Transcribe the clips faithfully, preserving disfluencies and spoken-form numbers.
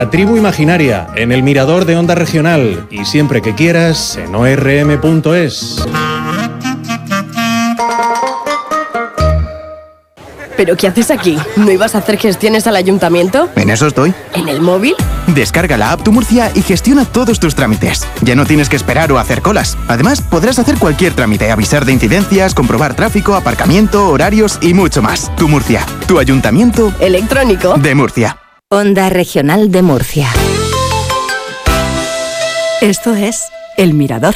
La tribu imaginaria, en el Mirador de Onda Regional y siempre que quieras en o erre eme punto es. ¿Pero qué haces aquí? ¿No ibas a hacer gestiones al ayuntamiento? En eso estoy. ¿En el móvil? Descarga la app Tu Murcia y gestiona todos tus trámites. Ya no tienes que esperar o hacer colas. Además, podrás hacer cualquier trámite, avisar de incidencias, comprobar tráfico, aparcamiento, horarios y mucho más. Tu Murcia, tu ayuntamiento electrónico de Murcia. Onda Regional de Murcia. Esto es El Mirador.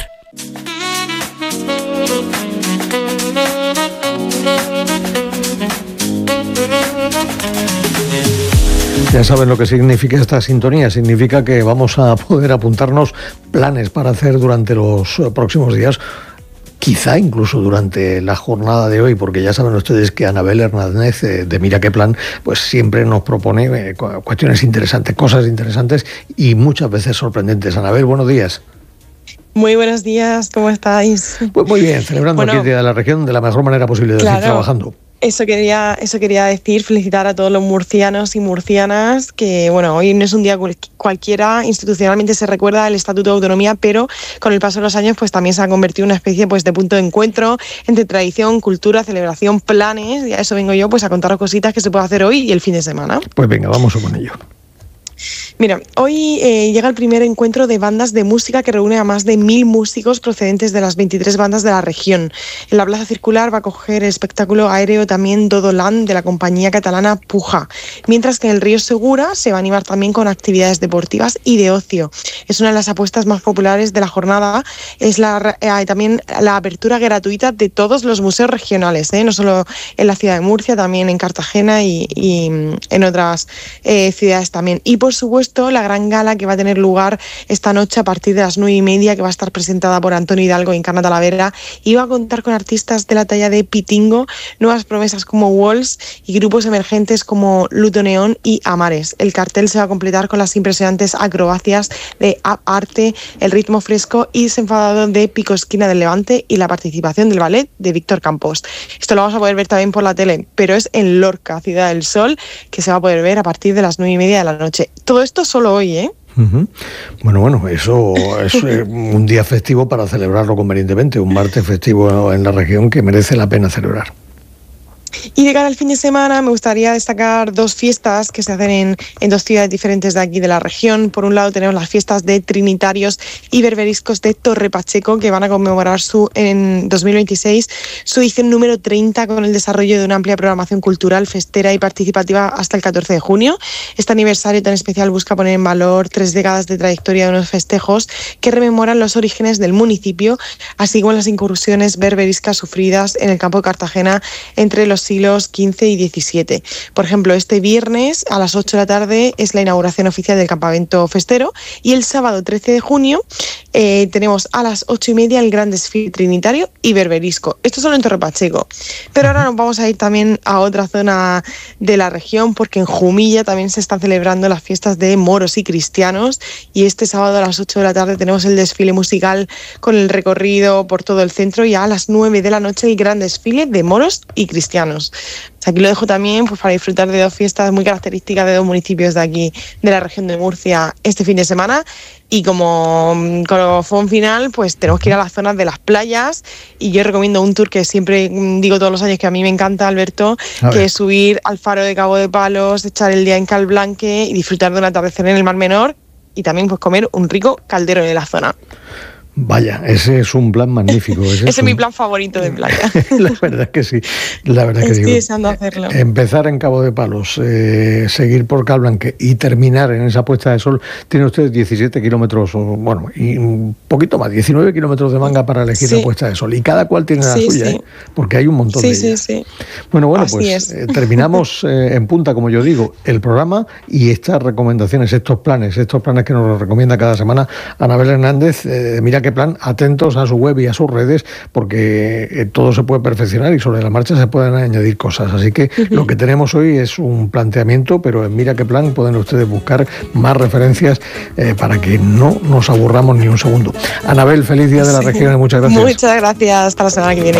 Ya saben lo que significa esta sintonía. Significa que vamos a poder apuntarnos planes para hacer durante los próximos días, quizá incluso durante la jornada de hoy, porque ya saben ustedes que Anabel Hernández eh, de Mira qué Plan, pues siempre nos propone eh, cuestiones interesantes, cosas interesantes y muchas veces sorprendentes. Anabel, buenos días. Muy buenos días, ¿cómo estáis? Pues muy bien, celebrando bueno, aquí el Día de la Región de la mejor manera posible de claro. seguir trabajando. Eso quería, eso quería decir, felicitar a todos los murcianos y murcianas, que bueno, hoy no es un día cualquiera, institucionalmente se recuerda el Estatuto de Autonomía, pero con el paso de los años pues también se ha convertido en una especie pues de punto de encuentro entre tradición, cultura, celebración, planes, y a eso vengo yo pues a contaros cositas que se puede hacer hoy y el fin de semana. Pues venga, vamos con ello. Mira, hoy eh, llega el primer encuentro de bandas de música que reúne a más de mil músicos procedentes de las veintitrés bandas de la región. En la Plaza Circular va a coger el espectáculo aéreo también Dodoland de la compañía catalana Puja, mientras que en el Río Segura se va a animar también con actividades deportivas y de ocio. Es una de las apuestas más populares de la jornada, es la, eh, también la apertura gratuita de todos los museos regionales, ¿eh? No solo en la ciudad de Murcia, también en Cartagena y, y en otras eh, ciudades también. Y por supuesto la gran gala que va a tener lugar esta noche a partir de las nueve y media, que va a estar presentada por Antonio Hidalgo y Encarna Talavera, y va a contar con artistas de la talla de Pitingo, nuevas promesas como Walls y grupos emergentes como Luto Neón y Amares. El cartel se va a completar con las impresionantes acrobacias de Arte, el ritmo fresco y desenfadado de Pico Esquina del Levante y la participación del ballet de Víctor Campos. Esto lo vamos a poder ver también por la tele, pero es en Lorca, Ciudad del Sol, que se va a poder ver a partir de las nueve y media de la noche. Todo esto solo hoy, ¿eh? Uh-huh. Bueno, bueno, eso es eh, un día festivo para celebrarlo convenientemente, un martes festivo en la región que merece la pena celebrar. Y de cara al fin de semana me gustaría destacar dos fiestas que se hacen en, en dos ciudades diferentes de aquí de la región. Por un lado tenemos las fiestas de Trinitarios y Berberiscos de Torre Pacheco, que van a conmemorar su en dos mil veintiséis su edición número treinta con el desarrollo de una amplia programación cultural, festera y participativa hasta el catorce de junio. Este aniversario tan especial busca poner en valor tres décadas de trayectoria de unos festejos que rememoran los orígenes del municipio, así como las incursiones berberiscas sufridas en el campo de Cartagena entre los siglos quince y diecisiete. Por ejemplo, este viernes a las ocho de la tarde es la inauguración oficial del campamento festero y el sábado trece de junio eh, tenemos a las ocho y media el gran desfile trinitario y berberisco. Esto solo en Torre Pacheco. Pero ahora nos vamos a ir también a otra zona de la región, porque en Jumilla también se están celebrando las fiestas de moros y cristianos, y este sábado a las ocho de la tarde tenemos el desfile musical con el recorrido por todo el centro, y a las nueve de la noche el gran desfile de moros y cristianos. Aquí lo dejo también pues, para disfrutar de dos fiestas muy características de dos municipios de aquí, de la región de Murcia, este fin de semana. Y como colofón final, pues tenemos que ir a las zonas de las playas, y yo recomiendo un tour que siempre digo todos los años que a mí me encanta, Alberto, que es subir al faro de Cabo de Palos, echar el día en Calblanque y disfrutar de un atardecer en el Mar Menor, y también pues comer un rico caldero de la zona. Vaya, ese es un plan magnífico. Ese, ese es un... mi plan favorito de playa. La verdad es que sí. La verdad es que Estoy digo, deseando hacerlo. Empezar en Cabo de Palos, eh, seguir por Calblanque y terminar en esa puesta de sol. Tiene usted diecisiete kilómetros, o, bueno, y un poquito más, diecinueve kilómetros de manga para elegir sí. la puesta de sol. Y cada cual tiene la sí, suya, sí. ¿eh? Porque hay un montón sí, de sí, ellas. Sí, sí. Bueno, bueno, Así pues eh, terminamos eh, en punta, como yo digo, el programa y estas recomendaciones, estos planes, estos planes que nos recomienda cada semana Anabel Hernández. Eh, mira qué plan, atentos a su web y a sus redes, porque eh, todo se puede perfeccionar y sobre la marcha se pueden añadir cosas. Así que uh-huh. lo que tenemos hoy es un planteamiento, pero en Mira qué Plan pueden ustedes buscar más referencias eh, para que no nos aburramos ni un segundo. Anabel, feliz Día de la sí. Región y muchas gracias. Muchas gracias, hasta la semana que viene.